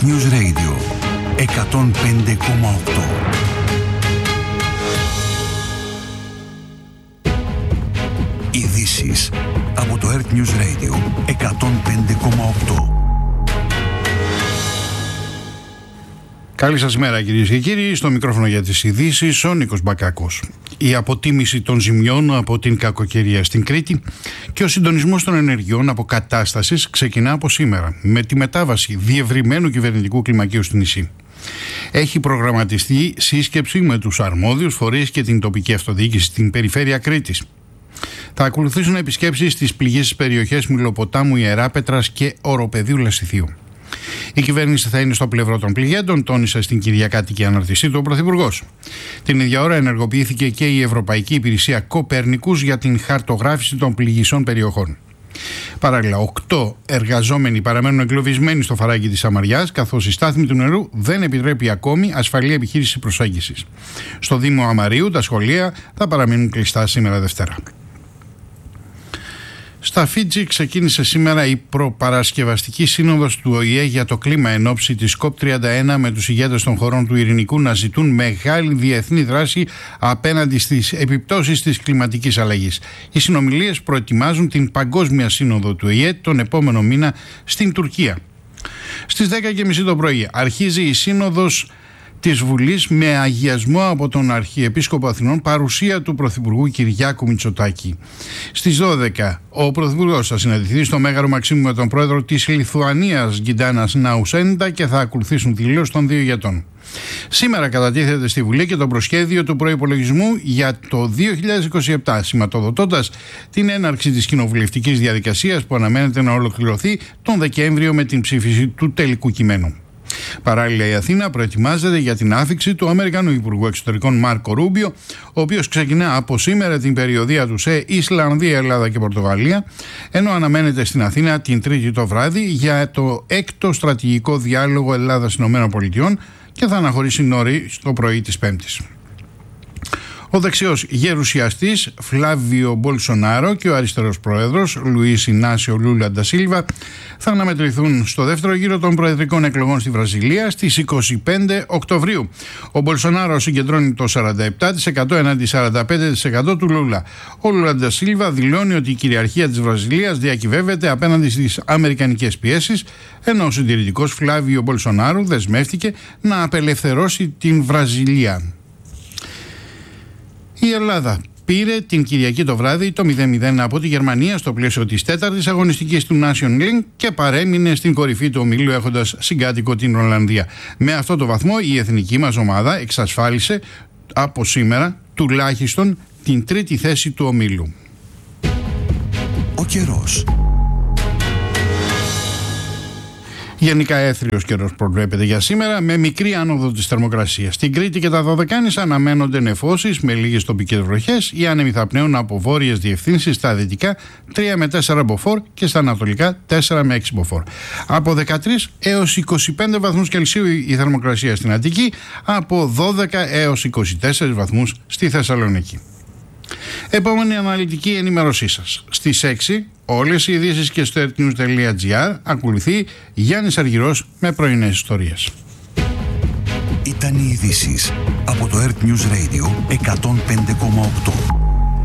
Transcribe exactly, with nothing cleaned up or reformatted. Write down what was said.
News Radio εκατόν πέντε κόμμα οκτώ. Ειδήσεις από το Earth News Radio εκατόν πέντε κόμμα οκτώ. Καλή σας μέρα κυρίες και κύριοι, στο μικρόφωνο για τις ειδήσεις ο Νίκος Μπακάκος. Η αποτίμηση των ζημιών από την κακοκαιρία στην Κρήτη και ο συντονισμός των ενεργειών αποκατάστασης ξεκινά από σήμερα με τη μετάβαση διευρυμένου κυβερνητικού κλιμακίου στο νησί. Έχει προγραμματιστεί σύσκεψη με τους αρμόδιους φορείς και την τοπική αυτοδιοίκηση στην περιφέρεια Κρήτης. Θα ακολουθήσουν επισκέψεις στις πληγείς περιοχές Μιλοποτάμου, Ιεράπετρας και Οροπεδίου Λασιθίου. Η κυβέρνηση θα είναι στο πλευρό των πληγέντων, τόνισε στην Κυριακάτικη αναρτησή του ο Πρωθυπουργός. Την ίδια ώρα ενεργοποιήθηκε και η Ευρωπαϊκή Υπηρεσία Κοπέρνικους για την χαρτογράφηση των πληγισών περιοχών. Παράλληλα, οκτώ εργαζόμενοι παραμένουν εγκλωβισμένοι στο φαράγγι της Σαμαριάς, καθώς η στάθμη του νερού δεν επιτρέπει ακόμη ασφαλή επιχείρηση προσέγγισης. Στο Δήμο Αμαρίου τα σχολεία θα παραμείνουν κλειστά σήμερα Δευτέρα. Στα Φίτζι ξεκίνησε σήμερα η προπαρασκευαστική σύνοδος του Ο Η Ε για το κλίμα εν ώψη της κοπ τριάντα ένα, με τους ηγέτες των χωρών του Ειρηνικού να ζητούν μεγάλη διεθνή δράση απέναντι στις επιπτώσεις της κλιματικής αλλαγής. Οι συνομιλίες προετοιμάζουν την Παγκόσμια Σύνοδο του Ο Η Ε τον επόμενο μήνα στην Τουρκία. Στις δέκα και μισή το πρωί αρχίζει η Σύνοδος της Βουλής με αγιασμό από τον Αρχιεπίσκοπο Αθηνών, παρουσία του Πρωθυπουργού Κυριάκου Μητσοτάκη. Στις δώδεκα ο Πρωθυπουργός θα συναντηθεί στο Μέγαρο Μαξίμου με τον πρόεδρο της Λιθουανίας Γκιτάνας Ναουσέντα και θα ακολουθήσουν τη δήλωση των δύο ηγετών. Σήμερα κατατίθεται στη Βουλή και το προσχέδιο του προϋπολογισμού για το δύο χιλιάδες είκοσι επτά, σηματοδοτώντας την έναρξη της κοινοβουλευτικής διαδικασίας που αναμένεται να ολοκληρωθεί τον Δεκέμβριο με την ψήφιση του τελικού κειμένου. Παράλληλα, η Αθήνα προετοιμάζεται για την άφιξη του Αμερικανού Υπουργού Εξωτερικών Μάρκο Ρούμπιο, ο οποίος ξεκινά από σήμερα την περιοδεία του σε Ισλανδία, Ελλάδα και Πορτογαλία, ενώ αναμένεται στην Αθήνα την Τρίτη το βράδυ για το έκτο στρατηγικό διάλογο Ελλάδας-ΗΠΑ και θα αναχωρήσει νωρίς το πρωί της Πέμπτης. Ο δεξιός γερουσιαστής Φλάβιο Μπολσονάρο και ο αριστερός πρόεδρος Λουίς Ινάσιο Λούλα ντα Σίλβα θα αναμετρηθούν στο δεύτερο γύρο των προεδρικών εκλογών στη Βραζιλία στις είκοσι πέντε Οκτωβρίου. Ο Μπολσονάρο συγκεντρώνει το σαράντα επτά τοις εκατό εναντί σαράντα πέντε τοις εκατό του Λούλα. Ο Λούλα ντα Σίλβα δηλώνει ότι η κυριαρχία της Βραζιλίας διακυβεύεται απέναντι στις αμερικανικές πιέσεις, ενώ ο συντηρητικός Φλάβιο Μπολσονάρο δεσμεύτηκε να απελευθερώσει την Βραζιλία. Η Ελλάδα πήρε την Κυριακή το βράδυ το μηδέν μηδέν από τη Γερμανία στο πλαίσιο της τέταρτης αγωνιστικής του Nation League και παρέμεινε στην κορυφή του ομίλου έχοντας συγκάτοικο την Ολλανδία. Με αυτό το βαθμό η εθνική μας ομάδα εξασφάλισε από σήμερα τουλάχιστον την τρίτη θέση του ομίλου. Ο καιρός. Γενικά έθριος καιρός προβλέπεται για σήμερα με μικρή άνοδο της θερμοκρασίας. Στην Κρήτη και τα Δωδεκάνησα αναμένονται νεφώσεις με λίγες τοπικές βροχές. Οι άνεμοι θα πνέουν από βόρειες διευθύνσεις στα δυτικά τρία με τέσσερα μποφόρ και στα ανατολικά τέσσερα με έξι μποφόρ. Από δεκατρείς έως είκοσι πέντε βαθμούς Κελσίου η θερμοκρασία στην Αττική, από δώδεκα έως είκοσι τέσσερις βαθμούς στη Θεσσαλονίκη. Επόμενη αναλυτική ενημέρωσή σας. Στις έξι όλες οι ειδήσεις και στο earthnews τελεία gr ακολουθεί Γιάννης Αργυρός με πρωινές ιστορίες. Ήταν οι ειδήσεις από το Earth News Radio εκατόν πέντε κόμμα οκτώ.